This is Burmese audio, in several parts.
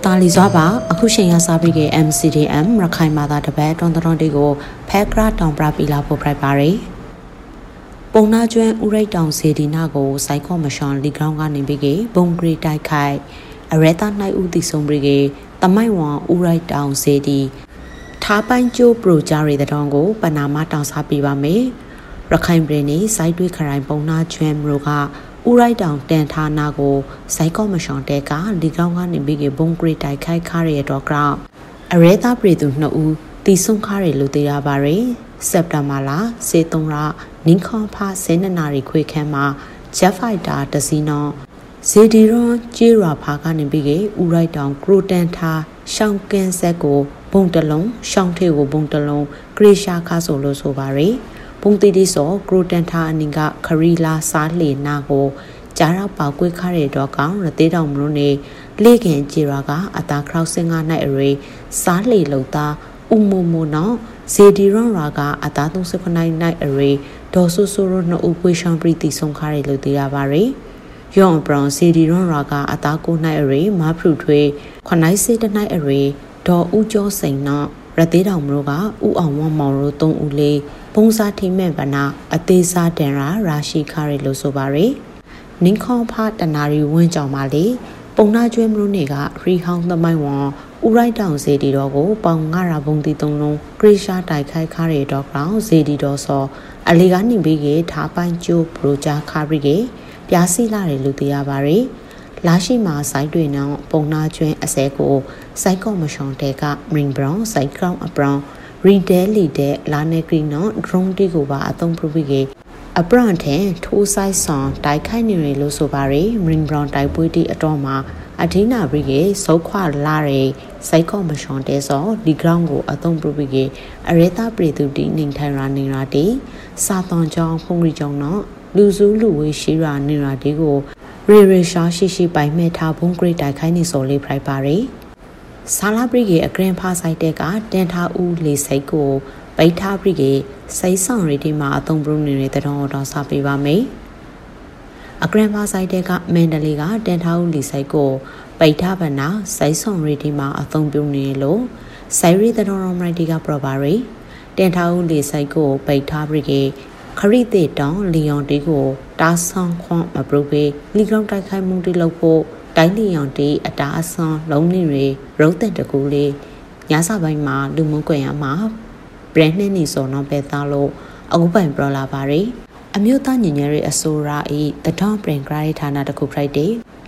တာလီစွာပါအခုချိန်ရစားပြီးက MCDM ရခိုင်မာသာတပတ်တွန်တွန်တီကိုဖက်ဂရတောင်ပရာပီလာဖို့ဖိုက်ပါရယ်ပုံနာကျွန်းဥရိတ်တောင်စီဒီနာကိုစိုက်ကောမရှွန်လီဂရောင်းကနေပြီးကဘုံဂရီတိုက်ခိုက်အရဲတာနိုင်ဦးတီဆုံးပြီးကတမိုက်ဝံဥရိတ်တောင်စီဒီထားပိုင်းကျိုးပရိုဂျာရီတောင်ကိုပနာမတောင်စားပြပါမယ်ရခိုင်ပြည်နယ်စိုက်တွေးခရိုင်ပုံနာကျွန်းမြို့ကဥရိုက်တောင်တန်ဌာနာကိုစိုက်ကောမရှွန်တဲကလီကောင်းကနေပြီးကဘုံဂရီတိုက်ခိုက်ခါရတော့ကောင်အရဲသားပြည်သူ2ဦးတီဆုံးခါရလို့သိရပါရယ်စက်တဘာလ23ရက်နင်းခေါဖ12နာရီခွေခန်းမှာဂျက်ဖိုက်တာတစီနောဇေဒီရွန်ကျေးရွာဖာကနေပြီးကဥရိုက်တောင်ကရိုတန်ထာရှောင်းကင်းဆက်ကိုဘုံတလုံးရှောင်းထေကိုဘုံတလုံးဂရေရှာခါဆိုလို့ဆိုပါရယ်ဘုံတီတီစောကရိုတန်ထာအနင်ကခရီလာစားလေနာကိုကြားရောက်ပေါကွေးခါရတော့ကောင်ရသေးတောင်မလို့နေလေခင်ကြည်ရွာကအတာခရောက်စင်ကနိုင်အရေစားလေလုံသားဥမမနောဇေဒီရွန်ရာကအတာ39နိုင်အရေဒေါ်ဆူဆူရနှုတ်ပွေရှောင်းပရီတီဆုံးခါရလို့သိရပါရယ်ယောင်ဘရောင်ဇေဒီရွန်ရာကအတာကိုနိုင်အရေမဖရုထွေးခွနိုင်စေတနိုင်အရေဒေါ်ဦးကျော်စိန်နောရသေးတောင်မလို့ကဥအောင်ဝမောင်တို့3ဦးလေးဘုံစားထိမဲ့ဗနာအသေးစားတန်ရာရှိခါရလို့ဆိုပါရယ်နင်းခေါဖတနာရီဝင်းကြောင်ပါလေပုံနာကျွဲမလို့နေကရီဟောင်းသမိုင်းဝံဥရိုက်တောင်စေတီတော်ကိုပေါင်9ရာဘုံတီ3လုံးဂရေရှာတိုက်ခိုက်ခါရတော့ကောင်စေတီတော်စောအလီကနေပြီးကထားပိုင်းကျိုးပရိုဂျာခါရီကပြားစီလာတယ်လို့သိရပါရယ်လာရှိမှာစိုက်တွေနောက်ပုံနာကျွန်းအစဲကိုစိုက်ကောမရှွန်တဲကမရင်ဘရောင်းစိုက်ကောင်အပရောင်းရီဒဲလီတဲ့လာနေကရီနော်ဒရုန်းတီကိုပါအသုံးပြုပြီးကအပရန်ထန်ထိုးဆိုင်ဆောင်တိုက်ခိုက်နေရလို့ဆိုပါရယ်မရင်ဘရောင်းတိုက်ပွဲတီအတော်မှာအထင်းနာဘရီကစုခွာလာရယ်စိုက်ကောမရှွန်တဲစောဒီဂရောင်းကိုအသုံးပြုပြီးကအရဲတာပြည်သူတီနေထိုင်ရာနေရာတီစာသွန်ကြောင်းဖုန်ရီကြောင်းနော်လူစုလူဝေးရှိရာနေရာတီကိုရေရှာရှိပိုင်မဲ့ထားဘုံဂရိတ်တိုက်ခိုက်နေစောလေးဖိုက်ပါရယ်ဆာလာဘရီကအဂရန်ဖာဆိုင်တဲ့ကတန်ထားဦးလေစိတ်ကိုပိတ်ထားဘရီကစိတ်ဆောင်ရီတီမှာအသုံးပြုနေတဲ့တောင်းတော်စားပေးပါမယ်အဂရန်ဖာဆိုင်တဲ့ကမန်ဒလီကတန်ထားဦးလေစိတ်ကိုပိတ်ထားဗနာစိတ်ဆောင်ရီတီမှာအသုံးပြုနေလို့ဆိုင်ရီတောင်းတော်မိုက်တီကပရပါရယ်တန်ထားဦးလေစိတ်ကိုပိတ်ထားဘရီကခရီးတဲ့တောင်လီယွန်တီကိုတာဆောင်ခွန်မပရုပေလီကောင်တိုက်ခိုက်မှုတီလုပ်ဖို့တိုင်းလီယွန်တီအတာအဆွန်လုံးနေရရုပ်တဲ့တကူလေးညစာပိုင်းမှာလူမှုကွန်ရက်မှာဘရန်နှင်းနေစောနော်ပဲသားလို့အခုပိုင်ပရလာပါရယ်အမျိုးသားညီညွတ်ရေးအစိုးရ၏တထောင်ပရင်ဂရိုင်းဌာနတခုဖိုက်တဲ့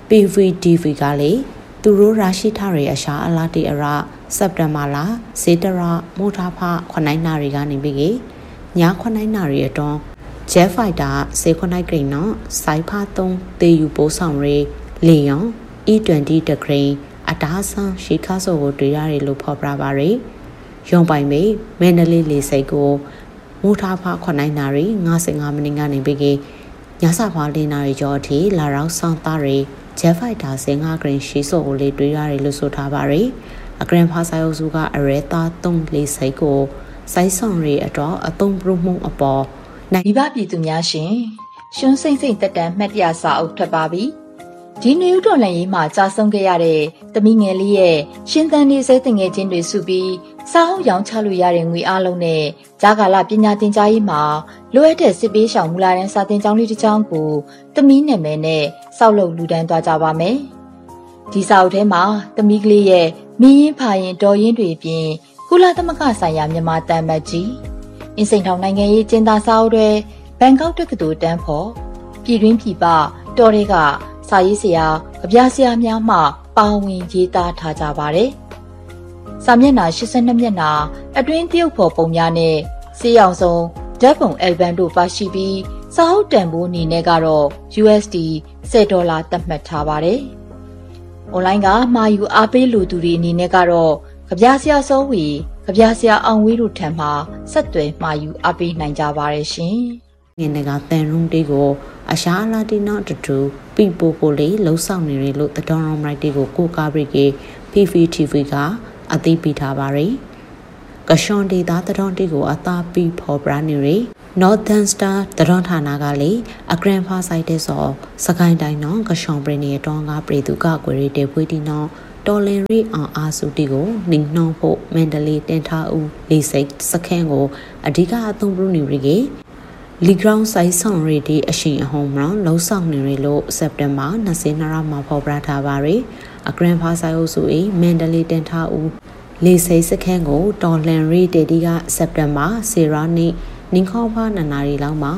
PVTV ကလေသူတို့ရရှိထားတဲ့အရှာအလားတီအရစက်တဘာလစေတရမိုးထားဖ9နာရီကနေပြီးည9နာရီအတွန်းဂျက်ဖိုက်တာစေ9ဂရိန်နော်စိုက်ဖာ3တေယူပိုးဆောင်ရေလေယွန် E20 တဂရိန်အတားဆန်းရှိခါဆိုကိုတွေ့ရတယ်လို့ဖော်ပြပါရယ်ရုံပိုင်မေမန္တလေးလေစိတ်ကိုမိုးထားဖ9နာရီ55မိနစ်ကနေပြီးညစာဖာ4နာရီကျော်အထိလာရောက်ဆောင်သားရေဂျက်ဖိုက်တာ15ဂရိန်ရှိဆိုကိုလေးတွေ့ရတယ်လို့ဆိုထားပါရယ်အဂရန်ဖာဆိုင်အုပ်စုကအရဲသား3လေစိတ်ကိုစိုက်ဆောင်ရေအတော့အသုံးပြုမှုအပေါ်နိုင်မိဘပြည်သူများရှင်ရှွန်းစိမ့်စိမ့်တက်တန်းမှတ်တရစာအုပ်ထွက်ပါပြီဒီနယူးတော်လန်ရေးမှာကြာဆုံးခဲ့ရတဲ့သမီးငယ်လေးရဲ့ရှင်သန်နေစေတငယ်ချင်းတွေစုပြီးစာအုပ်ရောင်းချလို့ရတဲ့ငွေအားလုံးနဲ့ဂျာကာလပညာသင်ကြားရေးမှာလိုအပ်တဲ့စစ်ပေးရှောင်မူလာတန်းစာသင်ကျောင်းလေးတစ်ကျောင်းကိုသမီးနာမည်နဲ့စောက်လုပ်လူဒန်းသွားကြပါမယ်ဒီစာအုပ်ထဲမှာသမီးကလေးရဲ့မင်းရင်ဖာရင်တော်ရင်တွေပြင်ကုလသမဂ္ဂဆိုင်ရာမြန်မာတန်မတ်ကြီးအင်းစိန်ထောင်နိုင်ငံရေးကျင်းသားစာအုပ်တွေဘန်ကောက်တက္ကသိုလ်တန်းဖို့ပြည်တွင်းပြည်ပတော်တွေကစာရေးဆရာအပြားဆရာများမှပါဝင်ရေးသားထားကြပါတယ်။စာမျက်နှာ82မျက်နှာအတွင်းတရုတ်ဖော်ပုံများနဲ့စေးအောင်ဆုံးဓာတ်ပုံအယ်ဘမ်တို့ပါရှိပြီးစာအုပ်တန်ဖိုးအနေနဲ့ကတော့ USD $10သတ်မှတ်ထားပါတယ်။ online ကမှာယူအားပေးလူသူတွေအနေနဲ့ကတော့ကြပြဆရာစောဝီကြပြဆရာအောင်ဝေးတို့ထံမှဆက်သွယ်မှာယူအားပေးနိုင်ကြပါရဲ့ရှင်။ငင်းကတန်ရုံးတေကိုအရှာအလာတီနော်တူပီပိုပိုလေးလှုပ်ဆောင်နေရလို့တတော်ရောမိုက်တေကိုကိုကားဘရိကေ PVTV ကအသိပေးထားပါရယ်။ကရှွန်ဒေတာတတော်တေကိုအသာပီဖော်ပရာနေရ Northern Star တတော်ဌာနကလေအဂရန်ဖာဆိုင်တဲ့စောစကိုင်းတိုင်းနော်ကရှွန်ပရင်းရဲ့တောင်းကပြည်သူကကွေရီတေဖွေးတီနော်တော်လင်ရီအောင်အားစုတီကိုနှင်းနှောဖို့မန္တလေးတင်ထားဦးလေးစိတ်စခန်းကိုအဓိကအသုံးပြုနေရီလီဂရောင်းဆိုင်ဆောင်ရီဒီအရှင်အဟုံးမှာလုံးဆောင်နေရီလို့စက်တင်ဘာ22ရက်မှာဖော်ပြထားပါရီအဂရန်ဖာဆိုင်အုပ်စု၏မန္တလေးတင်ထားဦးလေးစိတ်စခန်းကိုတော်လင်ရီတေဒီကစက်တင်ဘာ10ရက်နေ့နင်းခေါဖာ2နာရီလောက်မှာ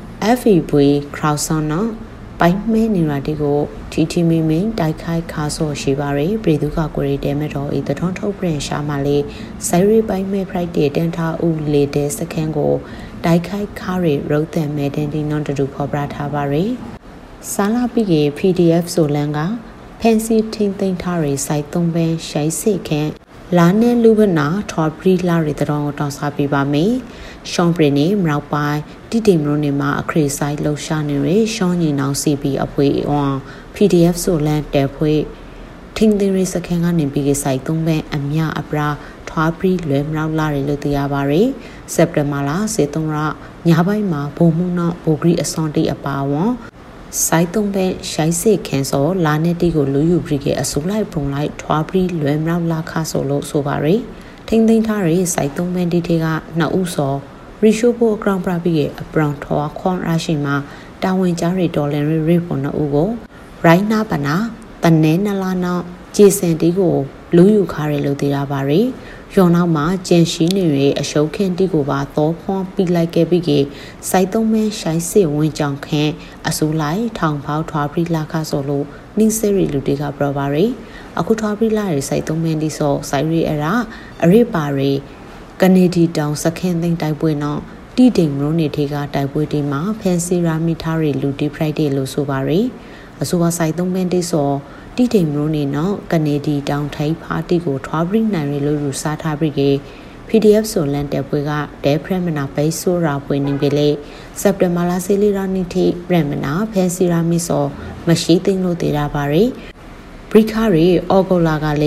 FEV crowdsound နော်ပိုင်မဲနေရာတီကိုတီမီမင်းတိုက်ခိုက်ခါဆော့ရှိပါရီပြည်သူ့ကာကွယ်ရေးတဲမတော်ဤတထုံးထုတ်ပြန်ရှာမှလေးဆိုင်ရီပိုင်မဲ Friday တန်ထားဦးလေတဲ့စခန်းကိုတိုက်ခိုက်ခါရီရုတ်တံမဲတင်ဒီနွန်တူဖော်ပြထားပါရီစာလာပိကေ PDF ဆိုလန်ကဖန်စီထင်းသိမ်းထားရီစိုက်သုံးပန်းရှိုက်စစ်ခန့်လာနဲ့လူဘနာထော်ပရီလာရီတတော်တောင်းစားပြပါမယ်ရှောင်းပရီနေမြောက်ပိုင်းတိတိမလို့နေမှာအခရီးဆိုင်လှူရှာနေရရှောင်းညီနောင် CP အဖွေအွန် PDF ဆိုလန်တဲဖွေထင်းသိရီစခန်းကနေပြီးစိုက်သုံးပန်းအမြအပရာထွားပရီလွယ်မြောက်လာရီလို့သိရပါရယ်စက်တင်ဘာလ23ရက်ညပိုင်းမှာဘုံမှုနောက်ဘိုဂရီအစွန်တီအပါဝွန်စိုက်သုံးပန်းရှိုက်စစ်ခန်းစောလာနဲ့တီကိုလူယူပရီကအစုလိုက်ပုံလိုက်ထွားပရီလွယ်မြောက်လာခါဆိုလို့ဆိုပါရယ်ထင်းသိမ်းထားရယ်စိုက်သုံးပန်းတီထေက2ဦးစောရီရှိုဖို့အကောင်ပရာပီရဲ့အပရောင်ထွားခွန်ရရှိမှာတာဝန်ကြားရီဒေါ်လန်ရီပေါ်2ဦးကိုရိုင်းနာပနာတနဲနလာနောက်ဂျေစန်တီကိုလူယူခါရလို့သိရပါရယ်ရော်နောက်မှာကျန်ရှိနေရအရှုပ်ခင်းတီကိုပါသောခွန်ပြီးလိုက်ခဲ့ပြီးကစိုက်သုံးမဲရှိုင်းစစ်ဝင်ကြောင်ခန့်အစိုးလိုက်ထောင်ပေါထွားပရိလာခဆိုလို့နင်းစရီလူတွေကပြောပါရယ်အခုထွားပရိလာရစိုက်သုံးမဲဒီဆိုစိုက်ရီအရာအရိပါရယ်ကနေဒီတောင်စခင်းသိမ်းတိုက်ပွဲနော်တီတိမ်ရိုးနေထေကတိုက်ပွဲဒီမှာဖန်စီရာမီထားရီလူတီဖရိုက်ဒေးလို့ဆိုပါရယ်အဆိုပါစိုက်သုံးမဲဒီဆိုတီတိမ်ရိုးနေနော်ကနေဒီတောင်ထိုင်ဖာတီကိုထွားပရိနိုင်ရလို့ယူစားထားပြီးက PDF ဆိုလန်တဲ့ပွဲကဒဲဖရမနာပိဆိုရာပွဲနေပြီလေစက်တင်ဘာလ10ရက်နေ့ထိဖရမနာဖန်စီရာမီဆိုမရှိသိမ်းလို့တည်ရပါရယ်ဘရိခါရီအော်ဂိုလာကလေ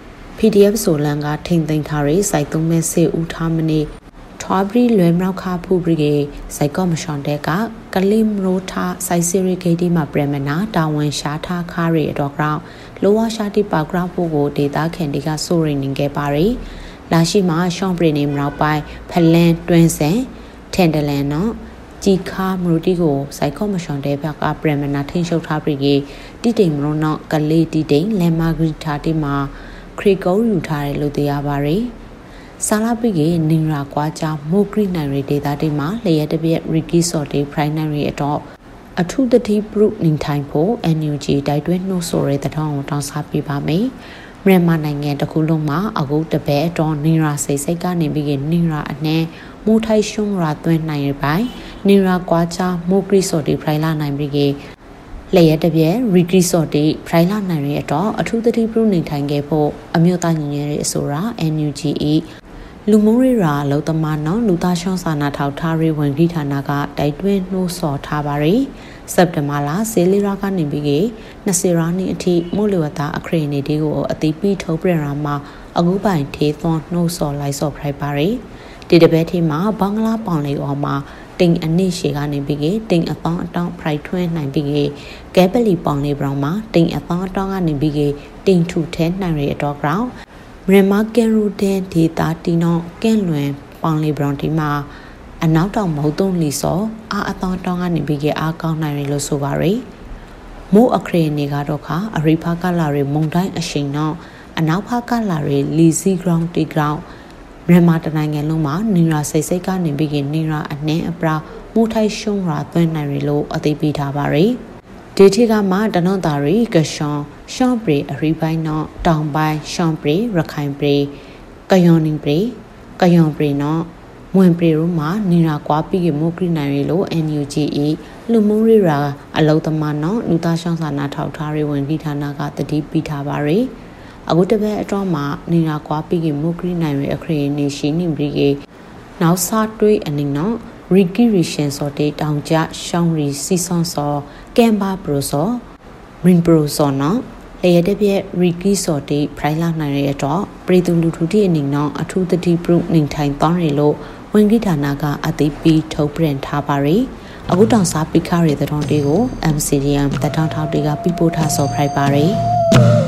PDF ဆိုလန်ကထိမ့်သိမ်းထားရယ်စိုက်သုံးမဲ့စေဦးထားမနေထွားပရီလွယ်မြောက်ခါဖူပရီကေစိုက်ကောမရှွန်တဲ့ကကလင်ရိုထားစိုက်စီရီဂေတီမှာပရမနာတာဝန်ရှာထားခါရီအတော့ကောင်လိုဝါရှာတီပါဂရာဖို့ကိုဒေတာခင်ဒီကဆိုရင်နေခဲ့ပါရယ်လာရှိမှာရှောင်းပရီနေမြောက်ပိုင်းဖလန်တွင်းစင်ထန်တလန်နော်ជីခါမရူတီကိုစိုက်ကောမရှွန်တဲ့ဘက်ကပရမနာထိန်ရှုပ်ထားပြီးကေတိတိမ်မရောနောက်ကလေးတိတိမ်လမ်မာဂရီတာတီမှာခရီကုံယူထားတယ်လို့သိရပါရယ်စာလာပိကေနင်ရာကွာချမိုဂရီနိုင်ရီဒေတာတီမှာလျက်တပြက်ရီကီဆော့တီဖရိုင်နိုင်ရီအတော့အထူးတတိပရုနင်ထိုင်ဖို့ NUG တိုက်တွန်းနှိုးဆိုရဲတဲ့ထောင်းတောင်းစားပြပါမယ်မြန်မာနိုင်ငံတစ်ခုလုံးမှာအခုတပည့်တော့နင်ရာစိတ်ကနေပြီးကနင်ရာအနှဲမိုးထိုက်ရှုံးရာသွင်းနိုင်ရပိုင်းနင်ရာကွာချမိုဂရီဆော့တီဖရိုင်လာနိုင်ပြီးကလျက်တပြက်ရီကီဆော့တီဖရိုင်လာနိုင်ရတော့အထူးတတိပရုနင်ထိုင်ခဲ့ဖို့အမျိုးသားညီညွတ်ရေးအစိုးရ NUG လူမိုးရီရာလောတမနော်လူသားရှောင်းစာနာထောက်ထားရေးဝန်ကြီးဌာနကတိုက်တွန်းနှိုးဆော်ထားပါရယ်စက်တင်ဘာလ10ရက်ကနေပြီးက20ရက်နေ့အထိမို့လဝတာအခရီးနေဒီကိုအတိပိထုတ်ပြန်ရာမှာအခုပိုင်ထေးသွန်းနှိုးဆော်လိုက်ဆော့ဖရိုက်ပါရယ်ဒီတပတ်ထဲမှာဘင်္ဂလားပေါင်လေးအော်မှာတင်အနည်းရှိကနေပြီးကတင်အပေါင်းအတောင်းဖရိုက်ထွန်းနိုင်ပြီးကဲပလီပေါင်လေးဘရောင်းမှာတင်အပေါင်းအတောင်းကနေပြီးကတင်ထူထဲနိုင်ရတော့ကောင်မြန်မာကန်ရူဒန်ဒေတာတီနောကဲလွင်ပေါင်လီဘရောင်တီမှာအနောက်တောင်မဟုတ်တုံးလီစောအတောင်းတောင်းကနေပြီးကအားကောင်းနိုင်ရလို့ဆိုပါရယ်မိုးအခရေနေကတော့ခါအရိဖာကလာရီမုန်တိုင်းအရှိန်တော့အနောက်ဖာကလာရီလီစီဂရောင်းတီဂရောင်းမြန်မာတနိုင်ငံလုံးမှာနင်ရာစိတ်ကနေပြီးကနင်ရာအနှင်းအပရာမိုးထိုက်ရှုံးရာသွင်းနိုင်ရလို့အသိပေးထားပါရယ်ဒေတီကမှတနွန်တာရီကရှွန်ရှောင်းပရီအရိပိုင်းနော်တောင်ပိုင်းရှောင်းပရီရခိုင်ပရီကယွန်နင်းပရီကယွန်ပရီနော်မွန်ပရီတို့မှာနေရာကွာပြီးကမိုးကရိနိုင်ရီလို့ NUG လူမှုရီရာအလုံသမားနော်လူသားရှောင်းစာနာထောက်ထားရေးဝန်ကြီးဌာနကတတိပိထားပါရယ်အခုတပတ်အတွင်းမှာနေရာကွာပြီးကမိုးကရိနိုင်ရီအခရီးနေရှိနေပြီးကနောက်စားတွေးအနေနော်ရီကီရီရှင်စောတေတောင်ကြရှောင်းရီစီဆွန်စောကမ်ဘာပရိုစောရင်ပရိုစောနော်လျက်တပြက်ရီကီစောတေဖရိုင်လာနိုင်ရတော့ပြည်သူလူထုတီအနေနဲ့အထူးတတိပရုနေထိုင်တောင်းရလို့ဝန်ကြီးဌာနကအသိပေးထုတ်ပြန်ထားပါရယ်အခုတောင်စားပိခါရတဲ့တော်တွေကို MCDM တထောင်ထောက်တွေကပြပို့ထားစော်ဖရိုက်ပါရယ်